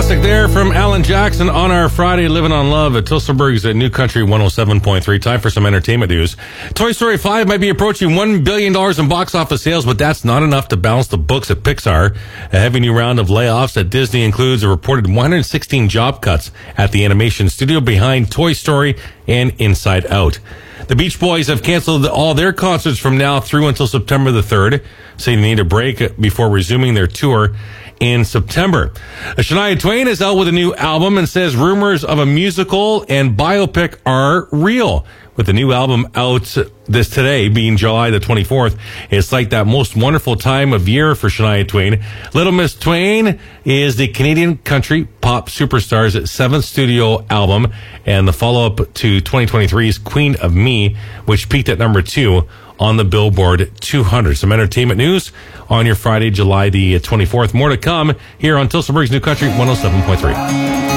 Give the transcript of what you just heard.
classic there from Alan Jackson on our Friday Living on Love at Tilsonburg's at New Country 107.3. Time for some entertainment news. Toy Story 5 might be approaching $1 billion in box office sales, but that's not enough to balance the books at Pixar. A heavy new round of layoffs at Disney includes a reported 116 job cuts at the animation studio behind Toy Story and Inside Out. The Beach Boys have canceled all their concerts from now through until September the 3rd, saying they need a break before resuming their tour in September. Shania Twain is out with a new album and says rumors of a musical and biopic are real. With the new album out this today, being July the 24th, it's like that most wonderful time of year for Shania Twain. Little Miss Twain is the Canadian country pop superstar's 7th studio album and the follow-up to 2023's Queen of Me, which peaked at number 2 on the Billboard 200. Some entertainment news on your Friday, July the 24th. More to come here on Tilsonburg's New Country 107.3.